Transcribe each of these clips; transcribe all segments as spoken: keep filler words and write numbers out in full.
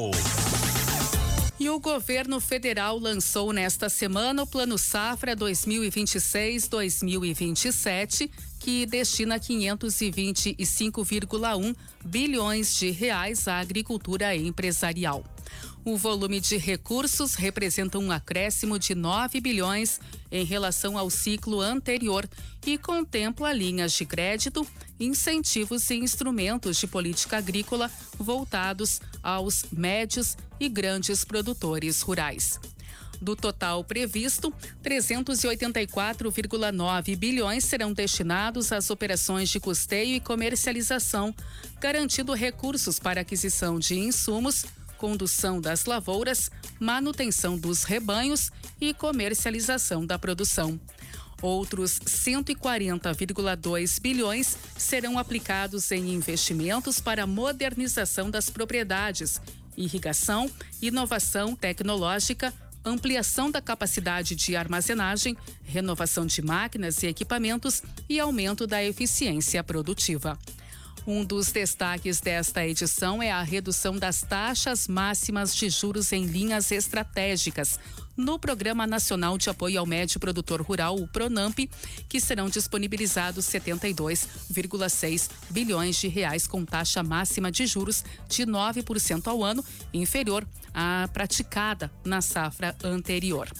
E o governo federal lançou nesta semana o Plano Safra dois mil e vinte e seis a dois mil e vinte e sete, que destina quinhentos e vinte e cinco vírgula um bilhões de reais à agricultura empresarial. O volume de recursos representa um acréscimo de nove bilhões em relação ao ciclo anterior e contempla linhas de crédito, incentivos e instrumentos de política agrícola voltados aos médios e grandes produtores rurais. Do total previsto, trezentos e oitenta e quatro vírgula nove bilhões serão destinados às operações de custeio e comercialização, garantindo recursos para aquisição de insumos, condução das lavouras, manutenção dos rebanhos e comercialização da produção. Outros cento e quarenta vírgula dois bilhões serão aplicados em investimentos para modernização das propriedades, irrigação, inovação tecnológica, ampliação da capacidade de armazenagem, renovação de máquinas e equipamentos e aumento da eficiência produtiva. Um dos destaques desta edição é a redução das taxas máximas de juros em linhas estratégicas no Programa Nacional de Apoio ao Médio Produtor Rural, o PRONAMP, que serão disponibilizados setenta e dois vírgula seis bilhões de reais com taxa máxima de juros de nove por cento ao ano, inferior à praticada na safra anterior.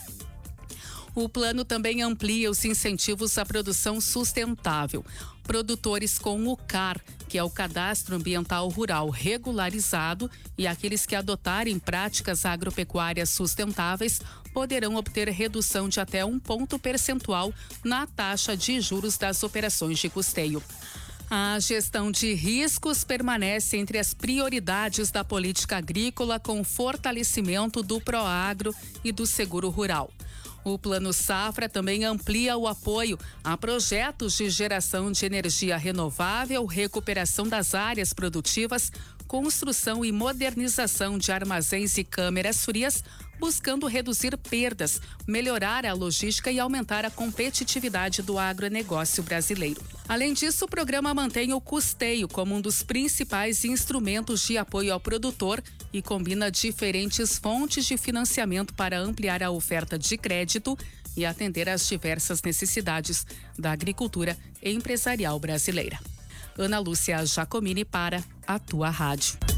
O plano também amplia os incentivos à produção sustentável. Produtores com o C A R, que é o Cadastro Ambiental Rural Regularizado, e aqueles que adotarem práticas agropecuárias sustentáveis poderão obter redução de até um ponto percentual na taxa de juros das operações de custeio. A gestão de riscos permanece entre as prioridades da política agrícola, com fortalecimento do Proagro e do seguro rural. O Plano Safra também amplia o apoio a projetos de geração de energia renovável, recuperação das áreas produtivas, construção e modernização de armazéns e câmeras frias, buscando reduzir perdas, melhorar a logística e aumentar a competitividade do agronegócio brasileiro. Além disso, o programa mantém o custeio como um dos principais instrumentos de apoio ao produtor e combina diferentes fontes de financiamento para ampliar a oferta de crédito e atender às diversas necessidades da agricultura empresarial brasileira. Ana Lúcia Giacomini para a Tua Rádio.